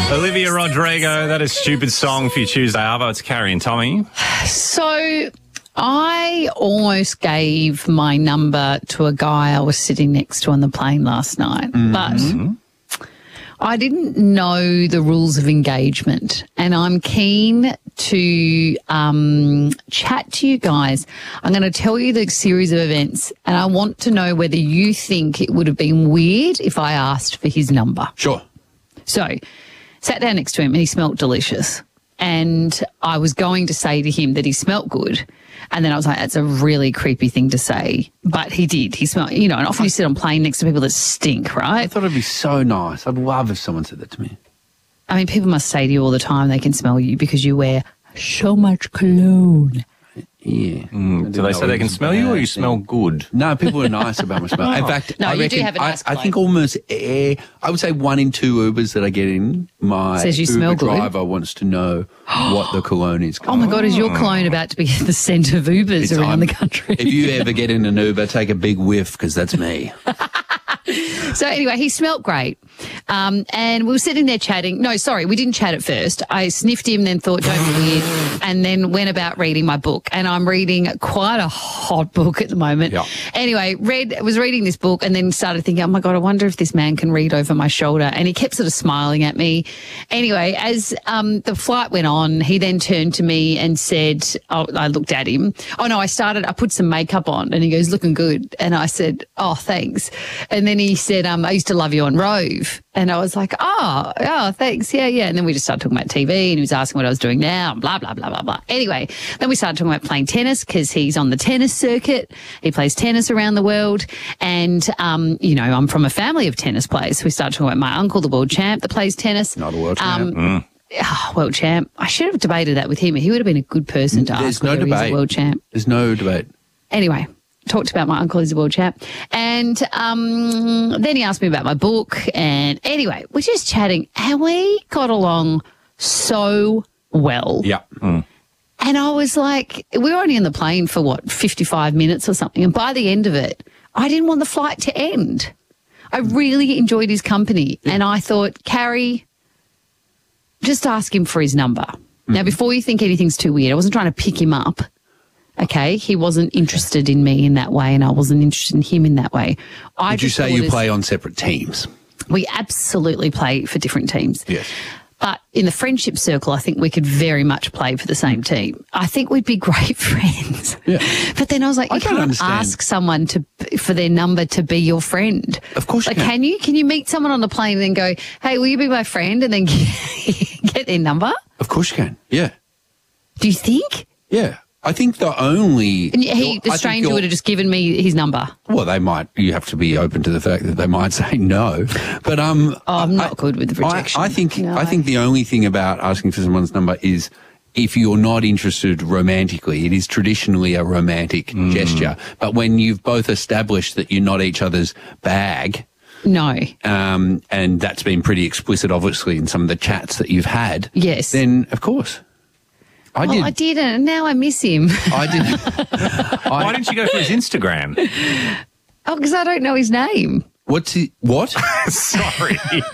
Olivia Rodrigo, that is Stupid Song for your Tuesday, Arvo. It's Carrie and Tommy. So I almost gave my number to a guy I was sitting next to on the plane last night, but I didn't know the rules of engagement, and I'm keen to chat to you guys. I'm going to tell you the series of events, and I want to know whether you think it would have been weird if I asked for his number. Sure. So, sat down next to him and he smelt delicious. And I was going to say to him that he smelt good. And then I was like, that's a really creepy thing to say. But he did. He smelled, and often you sit on plane next to people that stink, right? I thought it'd be so nice. I'd love if someone said that to me. I mean, people must say to you all the time they can smell you because you wear so much cologne. Yeah. Do they say they can smell you or you smell good? No, people are nice about my smell. In fact, No, I you reckon, do have a nice I think almost, I would say 1 in 2 Ubers that I get in, my Says you Uber smell good. driver wants to know what the cologne is. Oh, my God, is your cologne about to be the centre of Ubers around the country? If you ever get in an Uber, take a big whiff because that's me. So anyway, he smelt great. And we were sitting there chatting. No, sorry, we didn't chat at first. I sniffed him, then thought, don't be weird, and then went about reading my book. And I'm reading quite a hot book at the moment. Yeah. Anyway, was reading this book and then started thinking, oh, my God, I wonder if this man can read over my shoulder. And he kept sort of smiling at me. Anyway, as the flight went on, he then turned to me and said, I looked at him. Oh, no, I put some makeup on. And he goes, looking good. And I said, oh, thanks. And then he said, I used to love you on Rove. And I was like, oh, thanks. Yeah. And then we just started talking about TV and he was asking what I was doing now and blah, blah, blah, blah, blah. Anyway, then we started talking about playing tennis because he's on the tennis circuit. He plays tennis around the world. And, I'm from a family of tennis players. We started talking about my uncle, the world champ that plays tennis. Not a world champ. World champ. I should have debated that with him. He would have been a good person to ask whether he's a world champ. There's no debate. Anyway, talked about my uncle as a world champ. And then he asked me about my book. And anyway, we're just chatting and we got along so well. Yeah. And I was like, we were only on the plane for 55 minutes or something. And by the end of it, I didn't want the flight to end. I really enjoyed his company. And I thought, Carrie, just ask him for his number. Now, before you think anything's too weird, I wasn't trying to pick him up. Okay, he wasn't interested in me in that way and I wasn't interested in him in that way. Did you say you play on separate teams? We absolutely play for different teams. Yes. But in the friendship circle, I think we could very much play for the same team. I think we'd be great friends. Yeah. But then I was like, you can't ask someone for their number to be your friend. Of course you can. Can you? Can you meet someone on the plane and then go, hey, will you be my friend? And then get their number? Of course you can. Yeah. Do you think? Yeah. I think the only... And the stranger would have just given me his number. Well, they might. You have to be open to the fact that they might say no. But I'm not good with rejection. I think the only thing about asking for someone's number is if you're not interested romantically, it is traditionally a romantic gesture. But when you've both established that you're not each other's bag... No. And that's been pretty explicit, obviously, in some of the chats that you've had. Yes. Then, of course... I didn't, and now I miss him. I didn't. Why didn't you go for his Instagram? Oh, because I don't know his name. What? Sorry.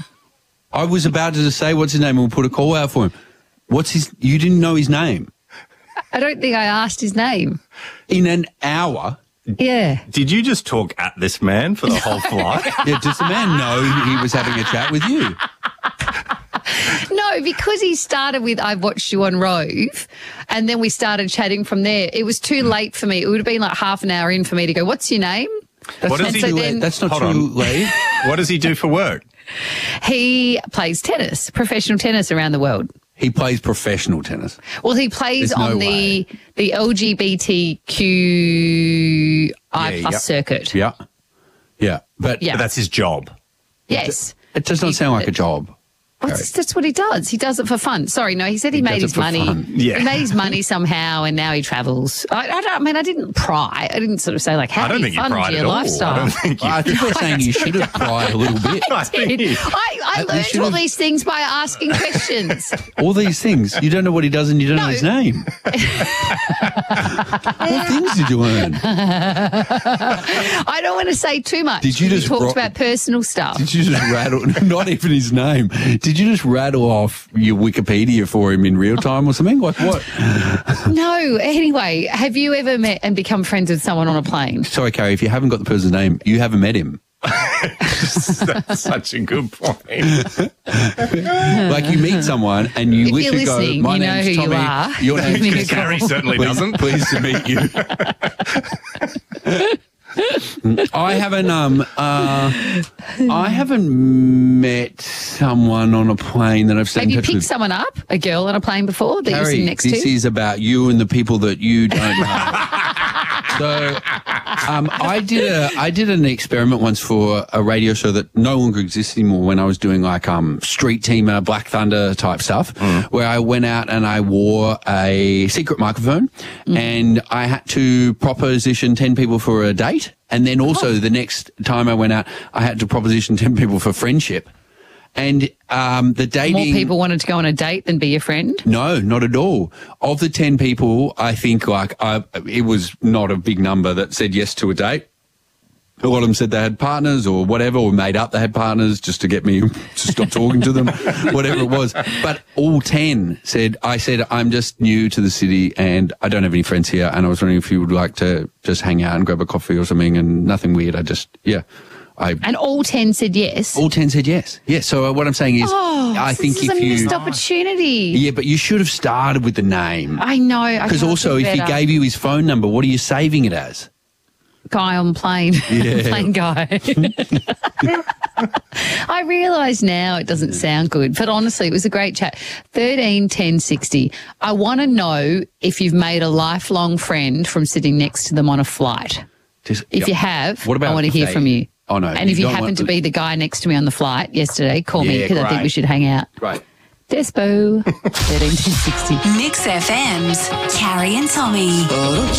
I was about to say what's his name and we'll put a call out for him. You didn't know his name? I don't think I asked his name. In an hour? Yeah. Did you just talk at this man for the whole flight? Yeah, does the man know he was having a chat with you? No, because he started with, I've watched you on Rove, and then we started chatting from there. It was too late for me. It would have been like half an hour in for me to go, what's your name? What does he do? That's not too late. What does he do for work? He plays tennis, professional tennis around the world. He plays professional tennis. Well, he plays on the LGBTQI plus circuit. Yeah. Yeah. But that's his job. Yes. It does not sound like a job. That's what he does. He does it for fun. Sorry, no, he said he made his money. Yeah. He made his money somehow and now he travels. I didn't pry. I didn't sort of say like, how do you fund your lifestyle? I think we're saying you should have pried a little bit. I learned all these things by asking questions. All these things? You don't know what he does and you don't know his name. What things did you learn? I don't want to say too much. Did you just talked about personal stuff? Did you just rattle, not even his name, did Did you just rattle off your Wikipedia for him in real time or something? Like what? No. Anyway, have you ever met and become friends with someone on a plane? Sorry, Carrie, if you haven't got the person's name, you haven't met him. That's such a good point. Like you meet someone and you If you're literally go, listening, my you know name's who Tommy. you are. Your Give me a name's call. Gary certainly doesn't. Pleased to meet you. I haven't met someone on a plane that I've stayed Have in you touch picked with. someone up, a girl on a plane before that you're Carrie, sitting next this to? is about you and the people that you don't know. So, I did an experiment once for a radio show that no longer exists anymore when I was doing like Street Teamer, Black Thunder type stuff, where I went out and I wore a secret microphone and I had to proposition 10 people for a date. And then also the next time I went out, I had to proposition 10 people for friendship. And the dating... More people wanted to go on a date than be your friend? No, not at all. Of the 10 people, I think it was not a big number that said yes to a date. A lot of them said they had partners or whatever, or made up they had partners just to get me to stop talking to them, whatever it was. But all 10 said, I'm just new to the city and I don't have any friends here. And I was wondering if you would like to just hang out and grab a coffee or something, and nothing weird. And all 10 said yes? All 10 said yes. Yes. So what I'm saying is, I think this is if a you... missed opportunity. Yeah, but you should have started with the name. I know. Because also, if he gave you his phone number, what are you saving it as? Guy on plane. Yeah. Plane guy. I realise now it doesn't sound good, but honestly, it was a great chat. 13 10 60. I want to know if you've made a lifelong friend from sitting next to them on a flight. If you have, What about I want to if hear they- from you. Oh, no. And if you don't happen want- to be the guy next to me on the flight yesterday, call me Yeah, because I think we great. should hang out. Right. Despo. 13 10 60. Mix FM's Carrie and Tommy.